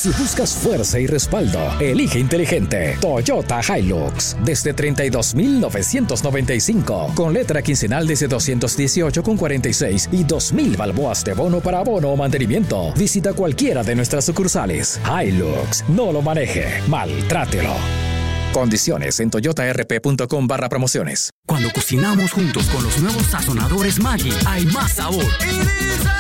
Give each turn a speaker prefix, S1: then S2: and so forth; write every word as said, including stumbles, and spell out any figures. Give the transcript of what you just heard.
S1: Si buscas fuerza y respaldo, elige inteligente. Toyota Hilux, desde treinta y dos mil novecientos noventa y cinco, con letra quincenal desde doscientos dieciocho con cuarenta y seis y dos mil balboas de bono para abono o mantenimiento. Visita cualquiera de nuestras sucursales. Hilux, no lo maneje, maltrátelo. Condiciones en toyotarp.com barra promociones.
S2: Cuando cocinamos juntos con los nuevos sazonadores Maggi, hay más sabor.